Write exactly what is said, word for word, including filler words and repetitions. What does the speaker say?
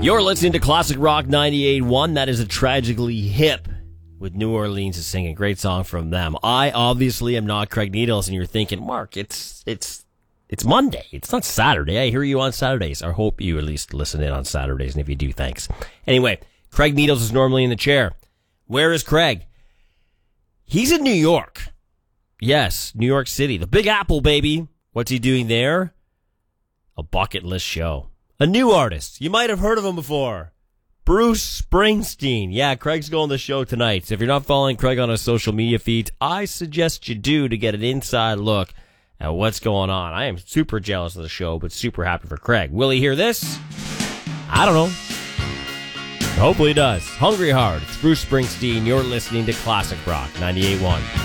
You're listening to Classic Rock ninety-eight point one. That is a Tragically Hip with New Orleans is singing. Great song from them. I obviously am not Craig Needles, and you're thinking, Mark, it's it's it's Monday. It's not Saturday. I hear you on Saturdays. I hope you at least listen in on Saturdays, and if you do, thanks. Anyway, Craig Needles is normally in the chair. Where is Craig? He's in New York. Yes, New York City. The Big Apple, baby. What's he doing there? A bucket list show. A new artist. You might have heard of him before. Bruce Springsteen. Yeah, Craig's going to the show tonight. So if you're not following Craig on his social media feeds, I suggest you do to get an inside look at what's going on. I am super jealous of the show, but super happy for Craig. Will he hear this? I don't know. Hopefully he does. Hungry Heart. It's Bruce Springsteen. You're listening to Classic Rock ninety-eight point one.